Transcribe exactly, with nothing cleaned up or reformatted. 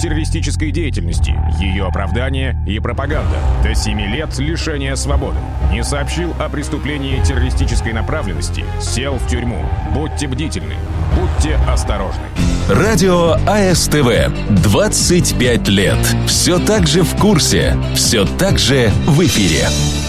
террористической деятельности, ее оправдание и пропаганда. До семи лет лишения свободы. Не сообщил о преступлении террористической направленности, сел в тюрьму. Будьте бдительны, будьте осторожны. Радио АСТВ. двадцать пять лет. Все так же в курсе, все так же в эфире.